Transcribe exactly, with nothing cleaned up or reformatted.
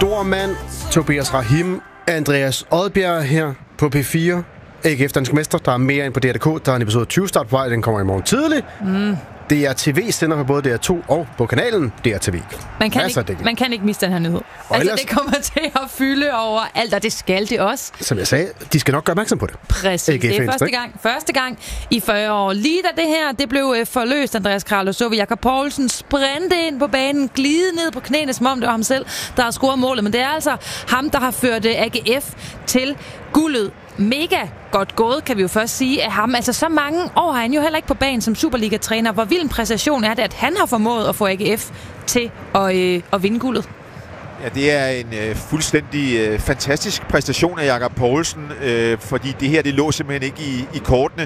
Dormand, Tobias Rahim, Andreas Odbjerg her på P fire. A G F Dansk Mester, der er mere ind på D R punktum d k. Der er en episode tyve start på vej, den kommer i morgen tidlig. Mm. D R T V sender på både D R to og på kanalen D R T V. Man kan, ikke, man kan ikke miste den her nyhed. Og altså, ellers, det kommer til at fylde over alt, og det skal det også. Som jeg sagde, de skal nok gøre opmærksom på det. Præcis. Det er første gang, første gang i fyrre år. Lige da det her det blev forløst, Andreas Kral, så vi Jakob Poulsen sprinte ind på banen, glide ned på knæene, som om det var ham selv, der har scoret målet. Men det er altså ham, der har ført A G F til guldet. Mega godt gået, kan vi jo først sige, af ham. Altså, så mange år har han jo heller ikke på banen som Superliga-træner. Hvor vild en præstation er det, at han har formået at få A G F til at, øh, at vinde guldet? Ja, det er en øh, fuldstændig øh, fantastisk præstation af Jakob Poulsen, øh, fordi det her, det lå simpelthen ikke i, i kortene.